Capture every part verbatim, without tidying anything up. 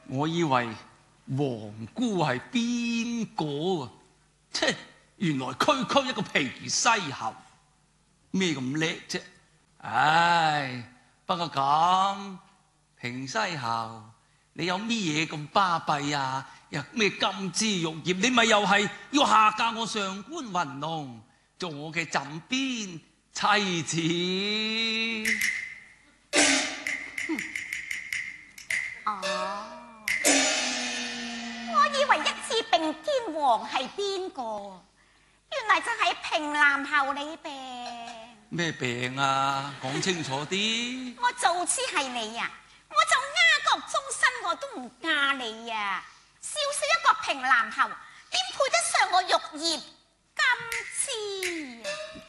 我以為皇姑係邊個啊？切，原來區區一個平西侯，咩咁叻啫？唉，不過咁平西侯，你有咩嘢咁巴閉啊？又咩金枝玉葉？你咪又係要下嫁我上官雲龍，做我嘅枕邊妻子？ 哦，我以為一次並天王係邊個，原來就係平南侯你病。 咩病啊？講清楚啲。 我早知係你啊，我就鴉國終身我都唔嫁你啊！小小一個平南侯，點配得上我玉葉金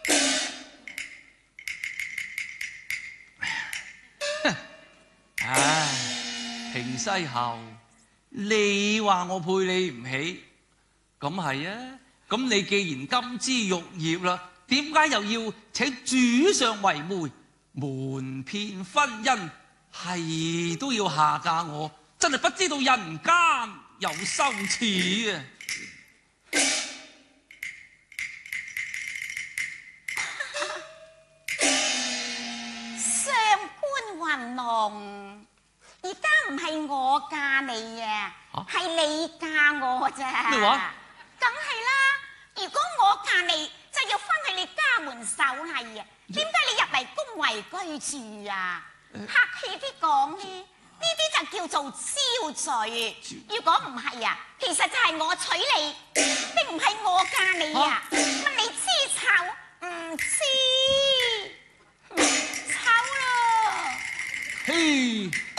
枝啊？ 唉，平西侯，你話我配你唔起，咁係啊？咁你既然金枝玉葉啦，點解又要請主上為媒，瞞騙婚姻，係都要下嫁我？真係不知道人間有羞恥啊！ 上官雲龍，而家唔係我嫁你啊，係你嫁我咋？ 咩話？ 梗係啦！如果我嫁你，就要翻去你家門守禮啊！點解你入嚟宮闈居住啊？客氣啲講呢，呢啲就叫做招罪。如果唔係啊，其實就係我娶你，並唔係我嫁你啊！問你知醜唔知？唔醜咯！ 嘿，